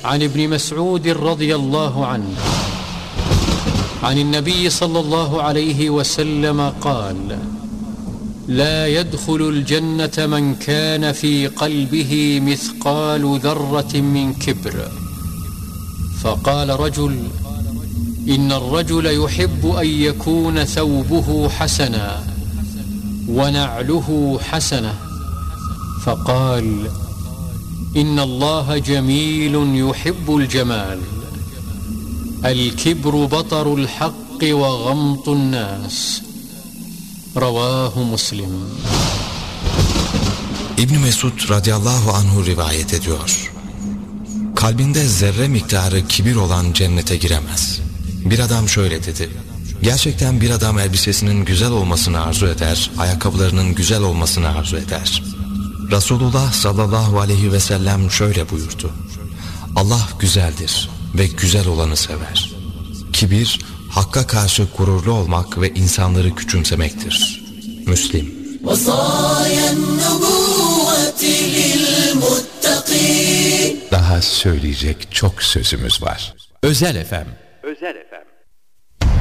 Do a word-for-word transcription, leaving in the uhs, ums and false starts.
عن ابن مسعود رضي الله عنه عن النبي صلى الله عليه وسلم قال: لا يدخل الجنة من كان في قلبه مثقال ذرة من كبر. فقال رجل: إن الرجل يحب أن يكون ثوبه حسنا ونعله حسنة. فقال: إن الله جميل يحب الجمال. الكبر بطر الحق وغمط الناس. رواه مسلم. İbn Mesud radıyallahu anhu rivayet ediyor. Kalbinde zerre miktarı kibir olan cennete giremez. Bir adam şöyle dedi: gerçekten bir adam elbisesinin güzel olmasını arzu eder, ayakkabılarının güzel olmasını arzu eder. Resulullah sallallahu aleyhi ve sellem şöyle buyurdu: Allah güzeldir ve güzel olanı sever. Kibir, hakka karşı gururlu olmak ve insanları küçümsemektir. Müslim. Daha söyleyecek çok sözümüz var. Özel F M